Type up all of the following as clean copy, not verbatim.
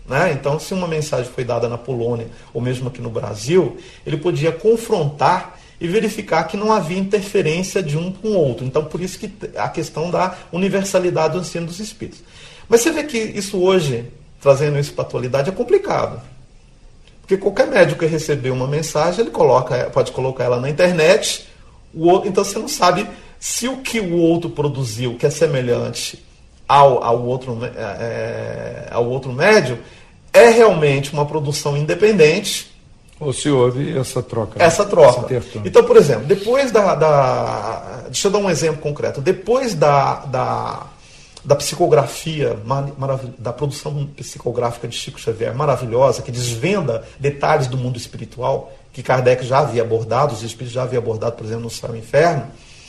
né? Então, se uma mensagem foi dada na Polônia, ou mesmo aqui no Brasil, ele podia confrontar e verificar que não havia interferência de um com o outro. Então, por isso que a questão da universalidade do ensino dos espíritos. Mas você vê que isso hoje, trazendo isso para a atualidade, é complicado. Porque qualquer médico que receber uma mensagem, ele pode colocar ela na internet, então você não sabe se o que o outro produziu, que é semelhante ao outro médium, é realmente uma produção independente. Ou se houve essa troca. Essa troca. Então, por exemplo, depois deixa eu dar um exemplo concreto. Depois da psicografia, da produção psicográfica de Chico Xavier, maravilhosa, que desvenda detalhes do mundo espiritual, que Kardec já havia abordado, os espíritos já haviam abordado, por exemplo, no Céu e no Inferno.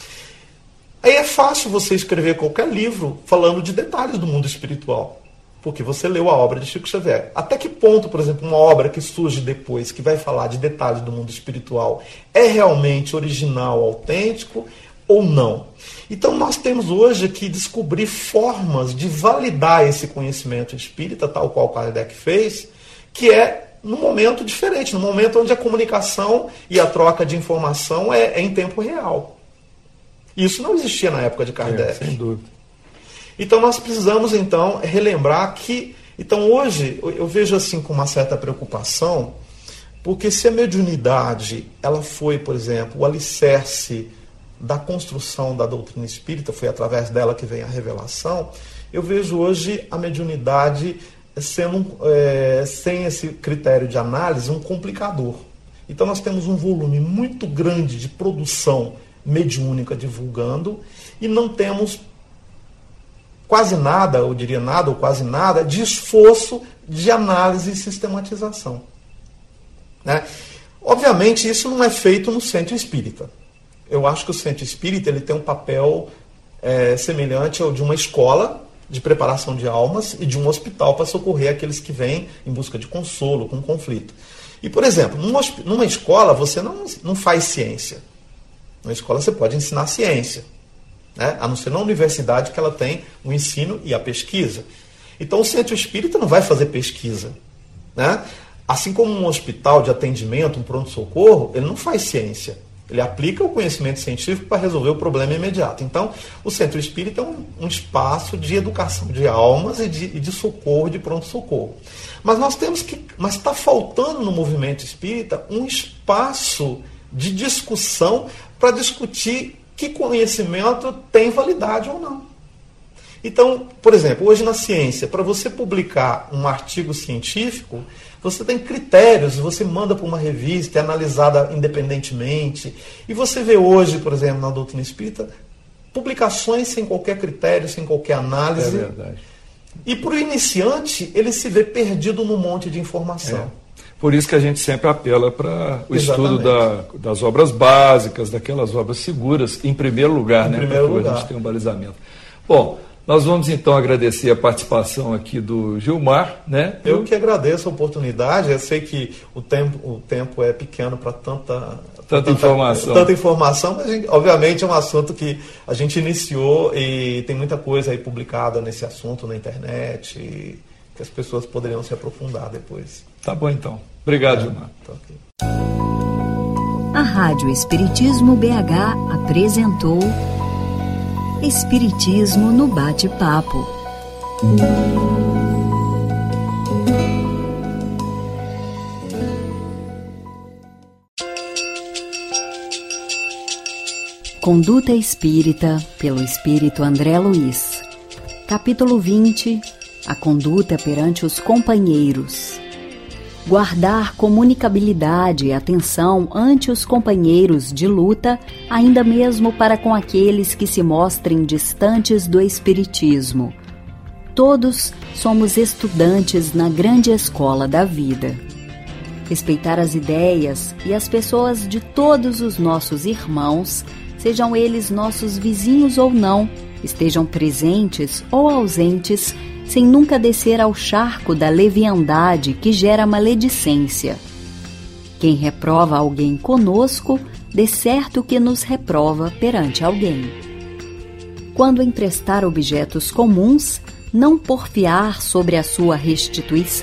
Aí é fácil você escrever qualquer livro falando de detalhes do mundo espiritual, porque você leu a obra de Chico Xavier. Até que ponto, por exemplo, uma obra que surge depois, que vai falar de detalhes do mundo espiritual, é realmente original, autêntico ou não? Então nós temos hoje que descobrir formas de validar esse conhecimento espírita, tal qual Kardec fez, que é num momento diferente, num momento onde a comunicação e a troca de informação é em tempo real. Isso não existia na época de Kardec. Sem dúvida. Então nós precisamos, então, relembrar que... Então hoje eu vejo assim com uma certa preocupação, porque se a mediunidade ela foi, por exemplo, o alicerce da construção da doutrina espírita, foi através dela que vem a revelação, eu vejo hoje a mediunidade sendo, sem esse critério de análise, um complicador. Então nós temos um volume muito grande de produção mediúnica divulgando e não temos quase nada, eu diria nada ou quase nada, de esforço de análise e sistematização, né? Obviamente isso não é feito no centro espírita. Eu acho que o centro espírita ele tem um papel semelhante ao de uma escola de preparação de almas e de um hospital para socorrer aqueles que vêm em busca de consolo, com conflito. E, por exemplo, numa escola você não faz ciência. Na escola você pode ensinar ciência, né? A não ser na universidade que ela tem o ensino e a pesquisa. Então o centro espírita não vai fazer pesquisa, né? Assim como um hospital de atendimento, um pronto-socorro, ele não faz ciência. Ele aplica o conhecimento científico para resolver o problema imediato. Então o centro espírita é um espaço de educação de almas e de socorro, de pronto-socorro. Mas mas está faltando no movimento espírita um espaço de discussão para discutir que conhecimento tem validade ou não. Então, por exemplo, hoje na ciência, para você publicar um artigo científico, você tem critérios, você manda para uma revista, é analisada independentemente, e você vê hoje, por exemplo, na doutrina espírita, publicações sem qualquer critério, sem qualquer análise. É verdade. E para o iniciante, ele se vê perdido num monte de informação. Por isso que a gente sempre apela para o estudo das obras básicas, daquelas obras seguras, em primeiro lugar, né? Porque a gente tem um balizamento. Bom, nós vamos então agradecer a participação aqui do Gilmar, né? Eu que agradeço a oportunidade. Eu sei que o tempo é pequeno para tanta informação, mas obviamente é um assunto que a gente iniciou e tem muita coisa aí publicada nesse assunto na internet, que as pessoas poderiam se aprofundar depois. Tá bom, então. Obrigado, Gilmar. Tá okay. A Rádio Espiritismo BH apresentou Espiritismo no Bate-Papo. Conduta Espírita, pelo Espírito André Luiz. Capítulo 20. A conduta perante os companheiros. Guardar comunicabilidade e atenção ante os companheiros de luta, ainda mesmo para com aqueles que se mostrem distantes do Espiritismo. Todos somos estudantes na grande escola da vida. Respeitar as ideias e as pessoas de todos os nossos irmãos, sejam eles nossos vizinhos ou não, estejam presentes ou ausentes, sem nunca descer ao charco da leviandade que gera maledicência. Quem reprova alguém conosco, de certo que nos reprova perante alguém. Quando emprestar objetos comuns, não porfiar sobre a sua restituição,